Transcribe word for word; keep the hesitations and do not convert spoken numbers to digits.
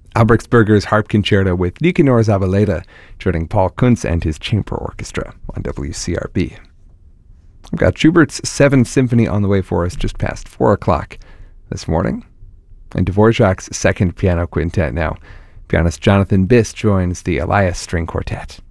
Albrechtsberger's Harp Concerto with Nicanor Zavaleta, joining Paul Kuntz and his chamber orchestra on W C R B. I've got Schubert's Seventh Symphony on the way for us just past four o'clock this morning, and Dvorak's Second Piano Quintet now. Pianist Jonathan Biss joins the Elias String Quartet.